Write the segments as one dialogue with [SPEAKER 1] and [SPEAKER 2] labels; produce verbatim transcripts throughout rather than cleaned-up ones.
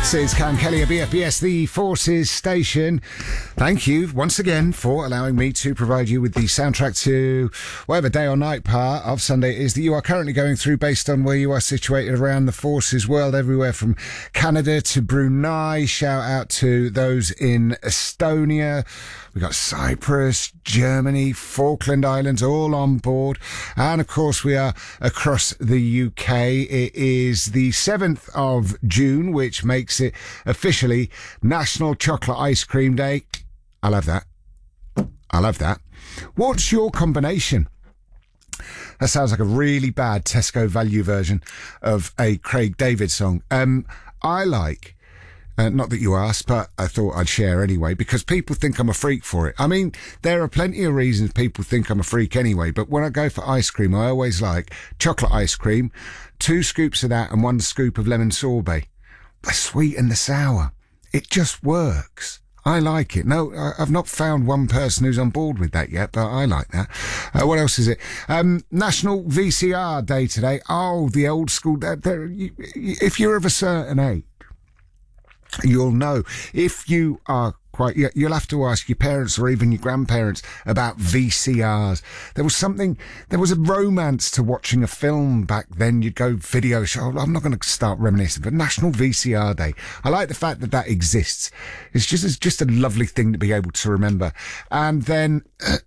[SPEAKER 1] This is Cam Kelly of B F B S, the Forces station. Thank you once again for allowing me to provide you with the soundtrack to whatever day or night part of Sunday it is that you are currently going through based on where you are situated around the Forces world, everywhere from Canada to Brunei. Shout out to those in Estonia. We got Cyprus, Germany, Falkland Islands, all on board. And of course, we are across the U K. It is the seventh of June, which makes it officially National Chocolate Ice Cream Day. I love that. I love that. What's your combination? That sounds like a really bad Tesco value version of a Craig David song. Um, I like... Uh, not that you asked, but I thought I'd share anyway, because people think I'm a freak for it. I mean, there are plenty of reasons people think I'm a freak anyway, but when I go for ice cream, I always like chocolate ice cream, two scoops of that and one scoop of lemon sorbet. The sweet and the sour. It just works. I like it. No, I've not found one person who's on board with that yet, but I like that. Uh, what else is it? Um, National V C R Day today. Oh, the old school. They're, they're, you, if you're of a certain age, you'll know. If you are quite, you'll have to ask your parents or even your grandparents about V C Rs. There was something, there was a romance to watching a film back then. You'd go video show. I'm not going to start reminiscing, but National V C R Day. I like the fact that that exists. It's just, it's just a lovely thing to be able to remember. And then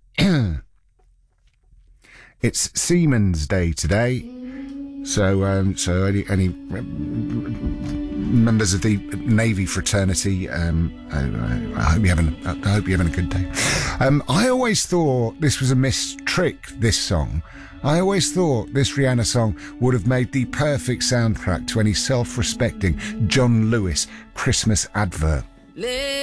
[SPEAKER 1] it's Seamen's Day today. So, um, so any, any members of the Navy fraternity, um, I, I hope you're having, I hope you're having a good day. Um, I always thought this was a missed trick, this song. I always thought this Rihanna song would have made the perfect soundtrack to any self-respecting John Lewis Christmas advert.